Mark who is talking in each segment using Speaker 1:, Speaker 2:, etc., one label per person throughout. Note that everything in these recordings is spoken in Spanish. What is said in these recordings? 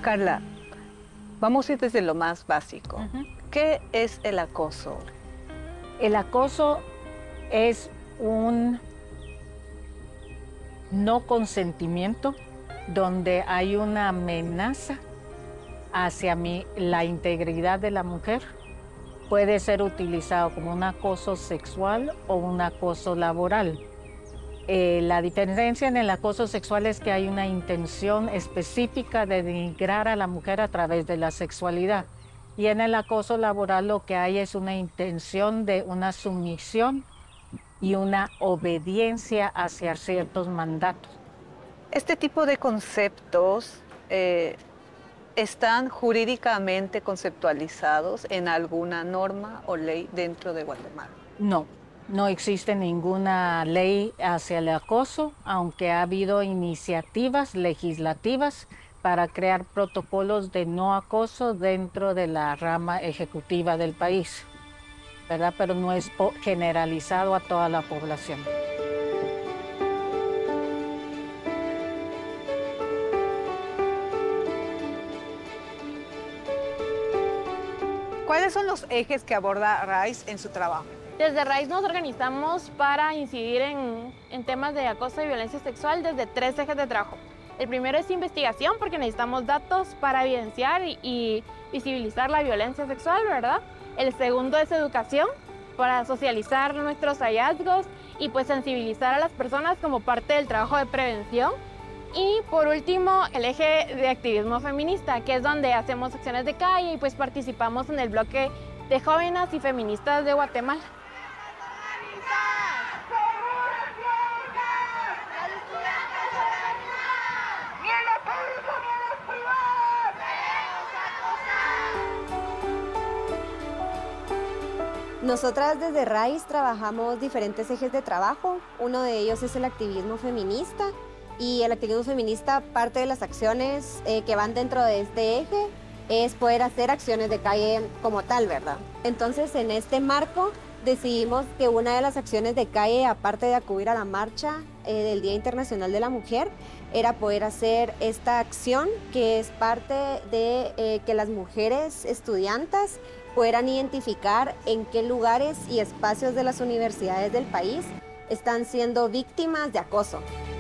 Speaker 1: Carla, vamos a ir desde lo más básico. ¿Qué es el acoso?
Speaker 2: El acoso es un no consentimiento donde hay una amenaza hacia la integridad de la mujer. Puede ser utilizado como un acoso sexual o un acoso laboral. La diferencia en el acoso sexual es que hay una intención específica de denigrar a la mujer a través de la sexualidad. Y en el acoso laboral lo que hay es una intención de una sumisión y una obediencia hacia ciertos mandatos.
Speaker 1: Este tipo de conceptos están jurídicamente conceptualizados en alguna norma o ley dentro de Guatemala.
Speaker 2: No, no existe ninguna ley hacia el acoso, aunque ha habido iniciativas legislativas para crear protocolos de no acoso dentro de la rama ejecutiva del país, ¿verdad? Pero no es generalizado a toda la población.
Speaker 1: ¿Cuáles son los ejes que aborda RAICE en su trabajo?
Speaker 3: Desde RAICE nos organizamos para incidir en temas de acoso y violencia sexual desde 3 ejes de trabajo. El primero es investigación, porque necesitamos datos para evidenciar y visibilizar la violencia sexual, ¿verdad? El segundo es educación, para socializar nuestros hallazgos y pues sensibilizar a las personas como parte del trabajo de prevención. Y por último, el eje de activismo feminista, que es donde hacemos acciones de calle y pues participamos en el bloque de jóvenes y feministas de Guatemala.
Speaker 4: Nosotras desde RAICE trabajamos diferentes ejes de trabajo. Uno de ellos es el activismo feminista. Y el activismo feminista, parte de las acciones que van dentro de este eje es poder hacer acciones de calle como tal, ¿verdad? Entonces, en este marco, decidimos que una de las acciones de calle, aparte de acudir a la marcha del Día Internacional de la Mujer, era poder hacer esta acción que es parte de que las mujeres estudiantas puedan identificar en qué lugares y espacios de las universidades del país están siendo víctimas de acoso.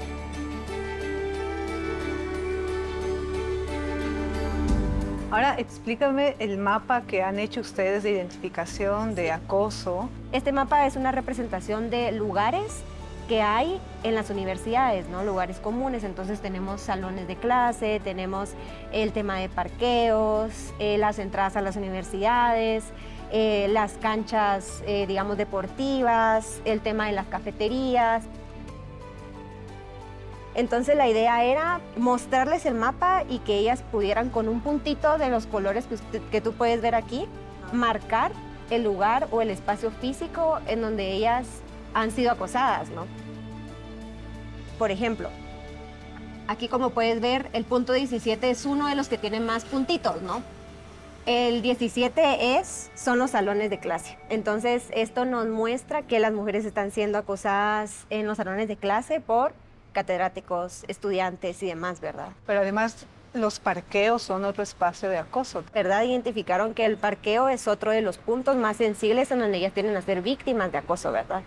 Speaker 1: Ahora explícame el mapa que han hecho ustedes de identificación de acoso.
Speaker 4: Este mapa es una representación de lugares que hay en las universidades, ¿no? Lugares comunes. Entonces tenemos salones de clase, tenemos el tema de parqueos, las entradas a las universidades, las canchas, digamos, deportivas, el tema de las cafeterías. Entonces la idea era mostrarles el mapa y que ellas pudieran con un puntito de los colores que tú puedes ver aquí, marcar el lugar o el espacio físico en donde ellas han sido acosadas, ¿no? Por ejemplo, aquí como puedes ver, el punto 17 es uno de los que tiene más puntitos, ¿no? El 17 son los salones de clase. Entonces esto nos muestra que las mujeres están siendo acosadas en los salones de clase por catedráticos, estudiantes y demás, ¿verdad?
Speaker 1: Pero además los parqueos son otro espacio de acoso.
Speaker 4: ¿Verdad? Identificaron que el parqueo es otro de los puntos más sensibles en donde ellas tienden a ser víctimas de acoso, ¿verdad?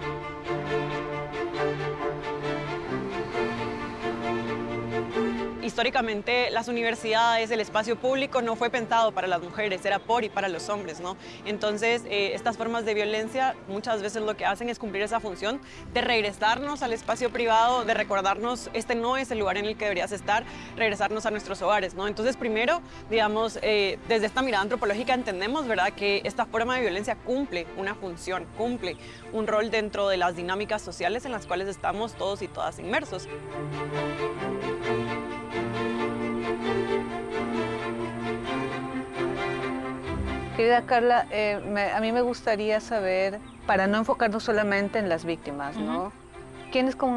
Speaker 5: Históricamente las universidades, el espacio público no fue pensado para las mujeres, era por y para los hombres, ¿no? Entonces estas formas de violencia muchas veces lo que hacen es cumplir esa función de regresarnos al espacio privado, de recordarnos este no es el lugar en el que deberías estar, regresarnos a nuestros hogares, ¿no? Entonces primero, digamos, desde esta mirada antropológica entendemos, ¿verdad?, que esta forma de violencia cumple una función, cumple un rol dentro de las dinámicas sociales en las cuales estamos todos y todas inmersos.
Speaker 1: Querida Carla, a mí me gustaría saber, para no enfocarnos solamente en las víctimas, ¿no? ¿Quiénes